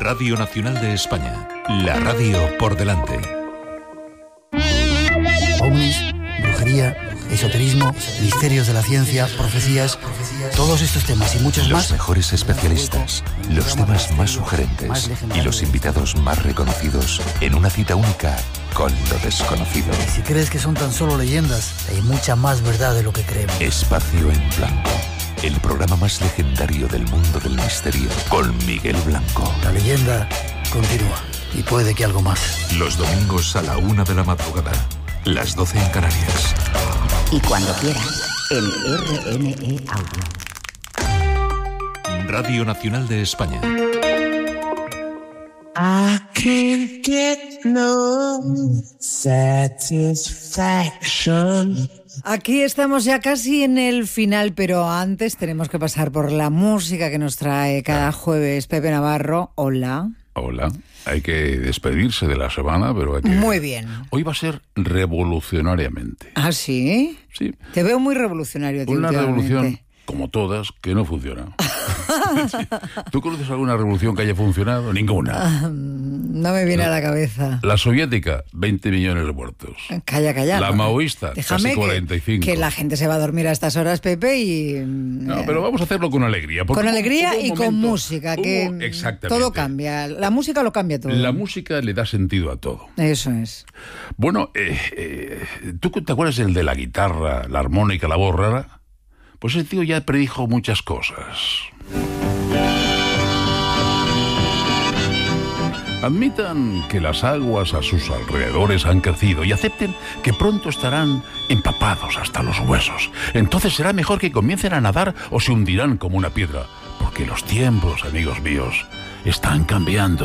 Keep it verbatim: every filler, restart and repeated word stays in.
Radio Nacional de España, la radio por delante. Ovnis, brujería, esoterismo, misterios de la ciencia, profecías, todos estos temas y muchos Los más. Los mejores especialistas, los temas más sugerentes y los invitados más reconocidos en una cita única con lo desconocido. Y si crees que son tan solo leyendas, hay mucha más verdad de lo que creemos. Espacio en Blanco, el programa más legendario del mundo del misterio, con Miguel Blanco. La leyenda continúa y puede que algo más. Los domingos a la una de la madrugada, las doce en Canarias. Y cuando quieras, en R N E Audio. Radio Nacional de España. I can't get no satisfaction. Aquí estamos ya casi en el final, pero antes tenemos que pasar por la música que nos trae cada jueves Pepe Navarro. Hola. Hola. Hay que despedirse de la semana, pero hay que... Muy bien. Hoy va a ser revolucionariamente. ¿Ah, sí? Sí. Te veo muy revolucionario, tío. Una revolución, como todas, que no funciona. ¿Tú conoces alguna revolución que haya funcionado? Ninguna. No me viene la, a la cabeza. La soviética, veinte millones de muertos. Calla, calla. La no, maoísta, déjame casi cuarenta y cinco. Que, que la gente se va a dormir a estas horas, Pepe, y... No, eh, pero vamos a hacerlo con alegría. Con alegría y momento, con música, que hubo, exactamente. Todo cambia. La música lo cambia todo. La música le da sentido a todo. Eso es. Bueno, eh, eh, ¿tú te acuerdas el de la guitarra, la armónica, la voz rara? Pues ese tío ya predijo muchas cosas. Admitan que las aguas a sus alrededores han crecido y acepten que pronto estarán empapados hasta los huesos. Entonces será mejor que comiencen a nadar o se hundirán como una piedra, porque los tiempos, amigos míos, están cambiando.